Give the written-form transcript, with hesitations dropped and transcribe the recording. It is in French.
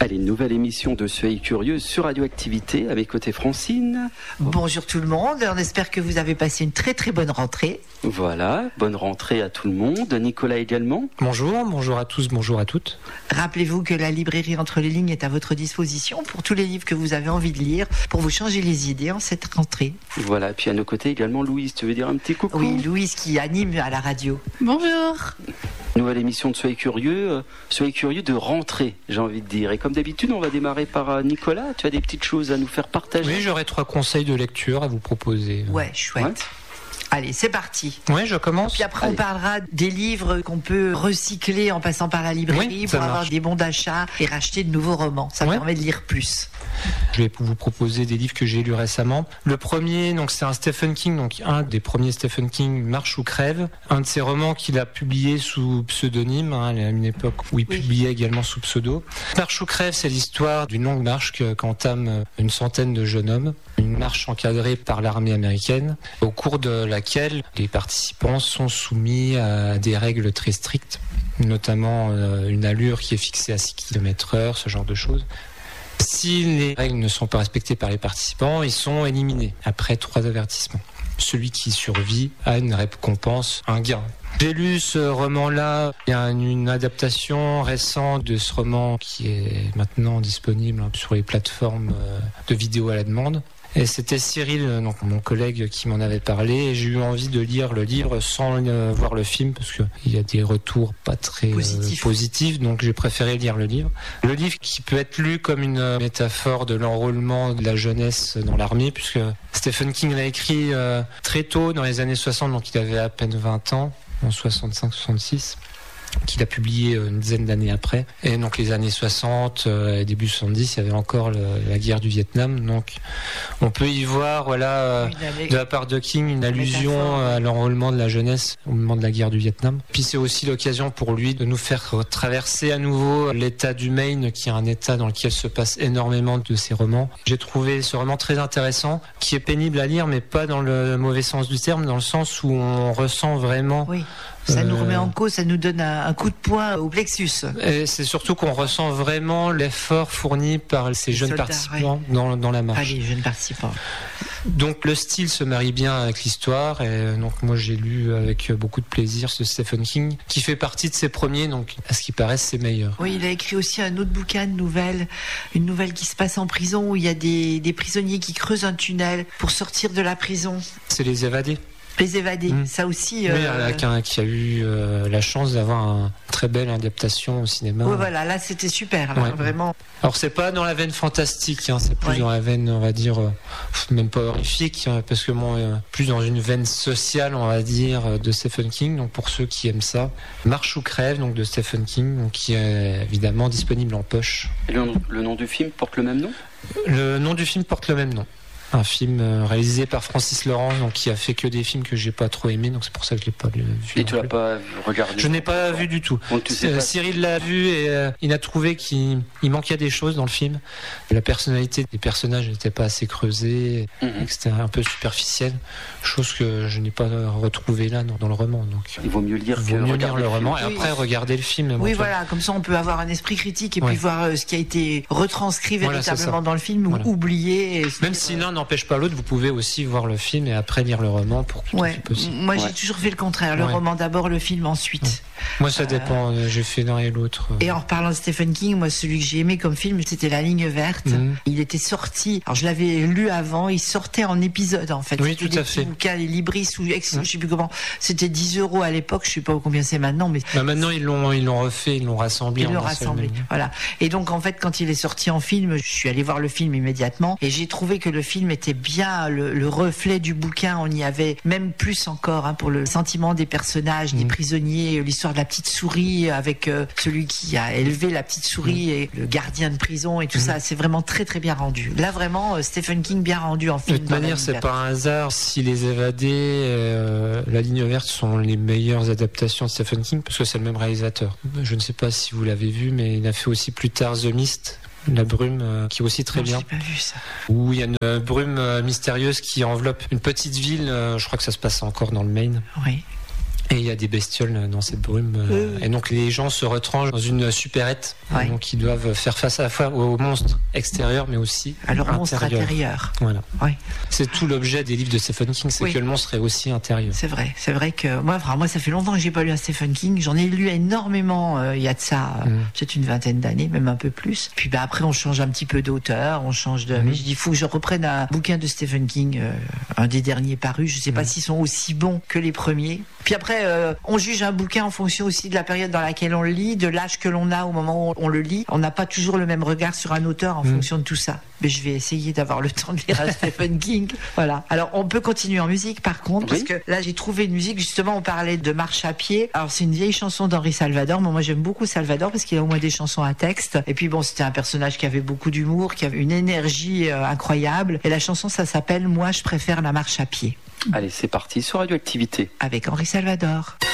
Allez, une nouvelle émission de Soyez Curieux sur Radioactivité avec côté Francine. Bonjour tout le monde, on espère que vous avez passé une très très bonne rentrée. Voilà, bonne rentrée à tout le monde. Nicolas également. Bonjour à tous, bonjour à toutes. Rappelez-vous que la librairie Entre les lignes est à votre disposition pour tous les livres que vous avez envie de lire, pour vous changer les idées en cette rentrée. Voilà, et puis à nos côtés également Louise, tu veux dire un petit coucou? Oui, Louise qui anime à la radio. Bonjour. Nouvelle émission de Soyez Curieux de rentrée, j'ai envie de dire. Et comme d'habitude, on va démarrer par Nicolas. Tu as des petites choses à nous faire partager? Oui, j'aurais 3 conseils de lecture à vous proposer. Ouais, chouette. Ouais. Allez, c'est parti. Oui, je commence. Puis après, on parlera des livres qu'on peut recycler en passant par la librairie pour avoir des bons d'achat et racheter de nouveaux romans. Ça permet de lire plus. Je vais vous proposer des livres que j'ai lus récemment. Le premier, donc, c'est un Stephen King, donc un des premiers Stephen King, Marche ou crève. Un de ses romans qu'il a publié sous pseudonyme, à une époque où il publiait également sous pseudo. Marche ou crève, c'est l'histoire d'une longue marche qu'entament une centaine de jeunes hommes. Une marche encadrée par l'armée américaine, au cours de laquelle les participants sont soumis à des règles très strictes, notamment une allure qui est fixée à 6 km/h, ce genre de choses. Si les règles ne sont pas respectées par les participants, ils sont éliminés après 3 avertissements. Celui qui survit a une récompense, un gain. J'ai lu ce roman-là, il y a une adaptation récente de ce roman qui est maintenant disponible sur les plateformes de vidéo à la demande. Et c'était Cyril, donc mon collègue, qui m'en avait parlé, et j'ai eu envie de lire le livre sans voir le film, parce qu'il y a des retours pas très positifs, donc j'ai préféré lire le livre. Le livre qui peut être lu comme une métaphore de l'enrôlement de la jeunesse dans l'armée, puisque Stephen King l'a écrit très tôt, dans les années 60, donc il avait à peine 20 ans, en 65-66. Qu'il a publié une dizaine d'années après. Et donc les années 60 et début 70, il y avait encore la guerre du Vietnam. Donc on peut y voir, de la part de King, une allusion à l'enrôlement de la jeunesse au moment de la guerre du Vietnam. Puis c'est aussi l'occasion pour lui de nous faire traverser à nouveau l'état du Maine, qui est un état dans lequel se passe énormément de ses romans. J'ai trouvé ce roman très intéressant, qui est pénible à lire, mais pas dans le mauvais sens du terme, dans le sens où on ressent vraiment... Oui. Ça nous remet en cause, ça nous donne un coup de poing au plexus. Et c'est surtout qu'on ressent vraiment l'effort fourni par ces jeunes participants dans la marche. Ah, les jeunes participants. Donc le style se marie bien avec l'histoire, et donc moi j'ai lu avec beaucoup de plaisir ce Stephen King, qui fait partie de ses premiers, donc à ce qui paraît ses meilleurs. Oui, il a écrit aussi un autre bouquin, une nouvelle qui se passe en prison, où il y a des prisonniers qui creusent un tunnel pour sortir de la prison. C'est Les Évadés. Les Évadés, ça aussi... Oui, qui a eu la chance d'avoir une très belle adaptation au cinéma. Oui, voilà, là c'était super, là, vraiment. Alors c'est pas dans la veine fantastique, c'est plus dans la veine, on va dire, même pas horrifique, parce que plus dans une veine sociale, on va dire, de Stephen King, donc pour ceux qui aiment ça. Marche ou crève, donc de Stephen King, donc, qui est évidemment disponible en poche. Et le nom du film porte le même nom? Le nom du film porte le même nom. Un film réalisé par Francis Lawrence, donc qui a fait que des films que j'ai pas trop aimés, donc c'est pour ça que je l'ai pas vu. Et tu l'as pas regardé? Je n'ai pas vu du tout. Cyril l'a vu et il a trouvé qu'il manquait des choses dans le film. La personnalité des personnages n'était pas assez creusée, et que c'était un peu superficiel, chose que je n'ai pas retrouvée là dans le roman. Donc il vaut mieux lire le roman et après regarder le film. Oui, voilà, comme ça on peut avoir un esprit critique et puis voir ce qui a été retranscrit véritablement dans le film ou oublié. Même si l'un n'empêche pas l'autre, vous pouvez aussi voir le film et après lire le roman pour tout est possible. Moi j'ai toujours fait le contraire, le roman d'abord, le film ensuite. Moi ça dépend, j'ai fait l'un et l'autre. Et en reparlant de Stephen King, moi celui que j'ai aimé comme film, c'était La Ligne Verte. Il était sorti, alors je l'avais lu avant, il sortait en épisode en fait. Oui, tout à fait. Bouquins, les Libris ou je sais plus comment, c'était 10 € à l'époque, je sais pas combien c'est maintenant, mais maintenant ils l'ont refait, ils l'ont rassemblé. Voilà. Et donc en fait quand il est sorti en film, je suis allé voir le film immédiatement et j'ai trouvé que le film était bien le reflet du bouquin. On y avait même plus encore pour le sentiment des personnages, des prisonniers, l'histoire de la petite souris avec celui qui a élevé la petite souris et le gardien de prison et tout ça. C'est vraiment très très bien rendu. Là vraiment Stephen King bien rendu en film. De toute manière, c'est pas un hasard si Les Évadés, La Ligne Verte sont les meilleures adaptations de Stephen King parce que c'est le même réalisateur. Je ne sais pas si vous l'avez vu, mais il a fait aussi plus tard The Mist. La brume, qui est aussi très bien. J'ai pas vu ça. Où il y a une brume mystérieuse qui enveloppe une petite ville. Je crois que ça se passe encore dans le Maine. Oui. Et il y a des bestioles dans cette brume. Et donc les gens se retranchent dans une supérette. Ouais. Donc ils doivent faire face à la fois aux monstres extérieurs, mais aussi à leur monstre intérieur. Voilà. Ouais. C'est tout l'objet des livres de Stephen King, c'est que le monstre est aussi intérieur. C'est vrai que moi ça fait longtemps que j'ai pas lu un Stephen King. J'en ai lu énormément. Il y a de ça peut-être une vingtaine d'années, même un peu plus. Puis après on change un petit peu d'auteur, on change de. Mais je dis il faut que je reprenne un bouquin de Stephen King, un des derniers parus. Je sais pas s'ils sont aussi bons que les premiers. Puis après on juge un bouquin en fonction aussi de la période dans laquelle on le lit, de l'âge que l'on a au moment où on le lit. On n'a pas toujours le même regard sur un auteur en fonction de tout ça. Mais je vais essayer d'avoir le temps de lire un Stephen King. Voilà. Alors on peut continuer en musique par contre, parce que là j'ai trouvé une musique, justement on parlait de marche à pied. Alors c'est une vieille chanson d'Henri Salvador. Moi j'aime beaucoup Salvador parce qu'il a au moins des chansons à texte. Et puis c'était un personnage qui avait beaucoup d'humour, qui avait une énergie incroyable. Et la chanson ça s'appelle Moi je préfère la marche à pied. Allez, c'est parti sur Radioactivité. Avec Henri Salvador.